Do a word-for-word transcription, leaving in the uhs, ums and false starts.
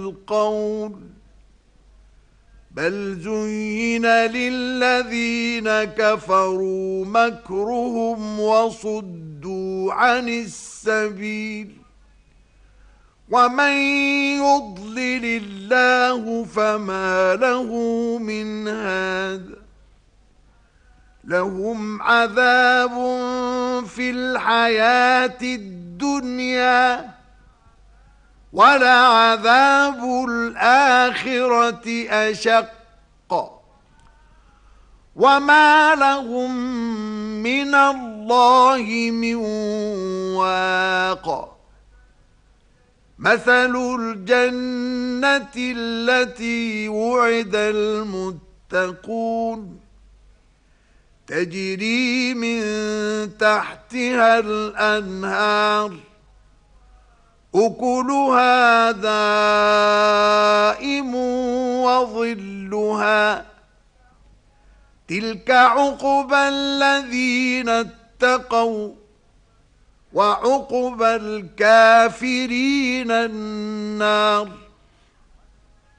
القول بل زين للذين كفروا مكرهم وصدوا عن السبيل ومن يضلل الله فما له من هاد لهم عذاب في الحياة الدنيا ولعذاب الآخرة أشق وما لهم من الله من واق مثل الجنة التي وعد المتقون تجري من تحتها الأنهار أكلها دائم وظلها تلك عقبى الذين اتقوا وعقبى الكافرين النار.